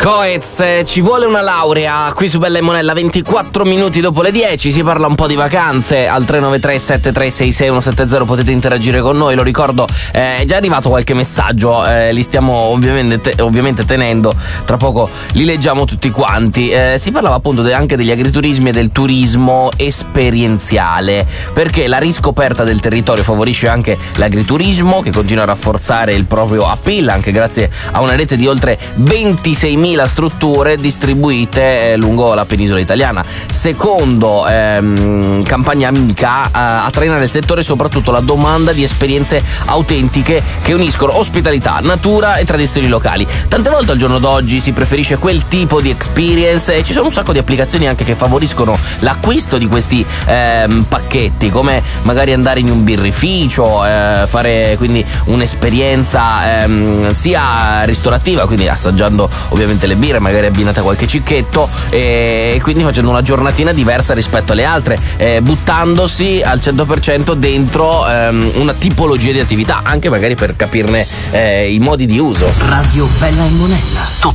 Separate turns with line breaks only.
Coez, ci vuole una laurea qui su Bella e Monella, 24 minuti dopo le 10, si parla un po' di vacanze. Al 393-7366-170 potete interagire con noi, lo ricordo, è già arrivato qualche messaggio, li stiamo ovviamente tenendo, tra poco li leggiamo tutti quanti. Si parlava appunto anche degli agriturismi e del turismo esperienziale, perché la riscoperta del territorio favorisce anche l'agriturismo, che continua a rafforzare il proprio appeal anche grazie a una rete di oltre 26.000 strutture distribuite lungo la penisola italiana. Secondo Campagna Amica, a trainare il settore soprattutto la domanda di esperienze autentiche che uniscono ospitalità, natura e tradizioni locali. Tante volte al giorno d'oggi si preferisce quel tipo di experience e ci sono un sacco di applicazioni anche che favoriscono l'acquisto di questi pacchetti, come magari andare in un birrificio, fare quindi un'esperienza sia ristorativa, quindi assaggiando ovviamente le birre, magari abbinate a qualche cicchetto, e quindi facendo una giornatina diversa rispetto alle altre, buttandosi al 100% dentro una tipologia di attività, anche magari per capirne i modi di uso.
Radio Bella e Monella.